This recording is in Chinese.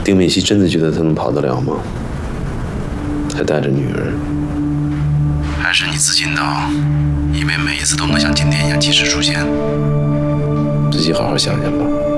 丁美熙真的觉得他能跑得了吗？还带着女儿？还是你自尽刀，以为每一次都能像今天一样及时出现？自己好好想想吧。